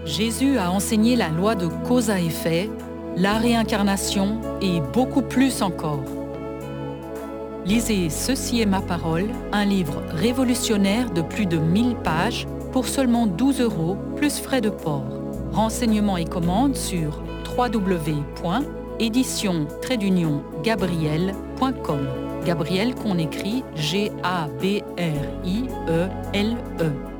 Jésus a enseigné la loi de cause à effet, la réincarnation et beaucoup plus encore. Lisez Ceci est ma parole, un livre révolutionnaire de plus de 1000 pages pour seulement 12 € plus frais de port. Renseignements et commandes sur www.édition-gabriel.com. Gabriel qu'on écrit Gabrielle.